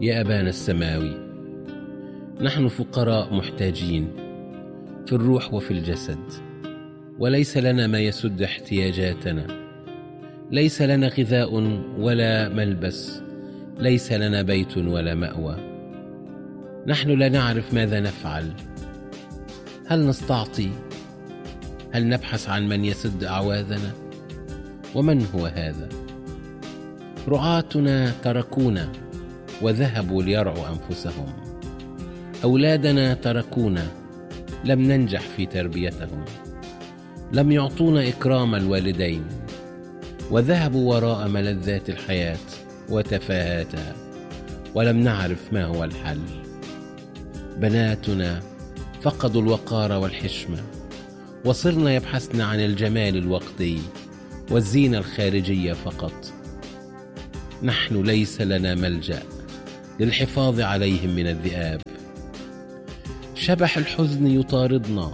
يا أبانا السماوي، نحن فقراء محتاجين في الروح وفي الجسد، وليس لنا ما يسد احتياجاتنا. ليس لنا غذاء ولا ملبس، ليس لنا بيت ولا مأوى. نحن لا نعرف ماذا نفعل. هل نستعطي؟ هل نبحث عن من يسد أعواذنا؟ ومن هو هذا؟ رعاتنا تركونا وذهبوا ليرعوا أنفسهم. أولادنا تركونا، لم ننجح في تربيتهم. لم يعطونا إكرام الوالدين، وذهبوا وراء ملذات الحياة وتفاهاتها، ولم نعرف ما هو الحل. بناتنا فقدوا الوقار والحشمة، وصرنا يبحثن عن الجمال الوقتي والزينة الخارجية فقط. نحن ليس لنا ملجأ للحفاظ عليهم من الذئاب. شبح الحزن يطاردنا،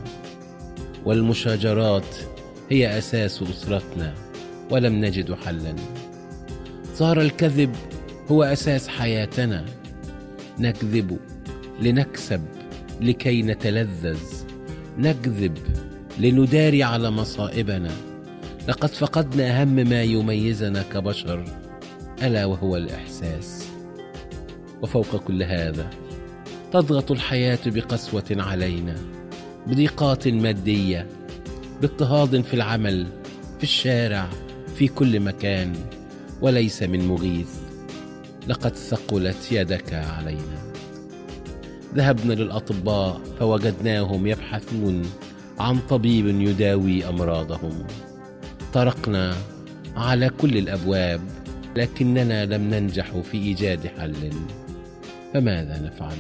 والمشاجرات هي أساس أسرتنا، ولم نجد حلا. صار الكذب هو أساس حياتنا. نكذب لنكسب لكي نتلذذ، نكذب لنداري على مصائبنا. لقد فقدنا أهم ما يميزنا كبشر، ألا وهو الإحساس. وفوق كل هذا تضغط الحياة بقسوة علينا، بضيقات مادية، باضطهاد في العمل، في الشارع، في كل مكان، وليس من مغيث. لقد ثقلت يدك علينا. ذهبنا للأطباء فوجدناهم يبحثون عن طبيب يداوي أمراضهم. طرقنا على كل الأبواب، لكننا لم ننجح في إيجاد حل. فماذا نفعل؟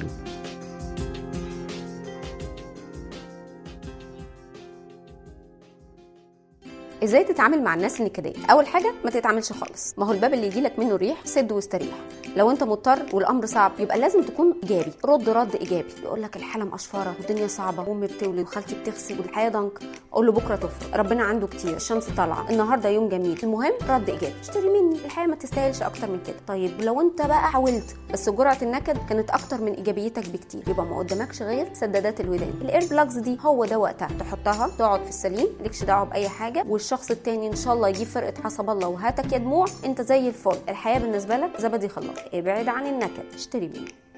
ازاي تتعامل مع الناس النكديه؟ اول حاجه ما تتعاملش خالص. ما هو الباب اللي يجيلك منه ريح سد واستريح. لو انت مضطر والامر صعب يبقى لازم تكون ايجابي، رد ايجابي. يقول لك الحاله مقشفره والدنيا صعبه وامي بتولد وخالتي بتغسل والحياه ضنك، اقول له بكره تفرق، ربنا عنده كتير، الشمس طالعه، النهارده يوم جميل. المهم رد ايجابي. اشتري مني، الحياه ما تستاهلش اكتر من كده. طيب لو انت بقى حاولت بس جرعه النكد كانت اكتر من ايجابيتك بكتير، يبقى ما قدامكش غير سدادات الودان. الاير بلاجز دي هو ده وقتها تحطها، تقعد في السليم، مالكش دعوه باي حاجه، والشخص التاني ان شاء الله يجيب فرقه حسب الله وهاتك يا دموع، انت زي الفل. الحياه بالنسبه لك زبدي خلاص. ابعد عن النكد، اشتري مني.